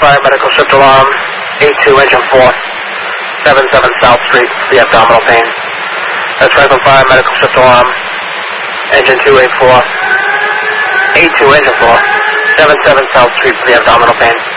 Fire Medical Shift Alarm, 82 Engine 4, 77 South Street for the abdominal pain. That's Franklin Fire Medical Shift Alarm, Engine 284, 82 Engine 4, 77 South Street for the abdominal pain.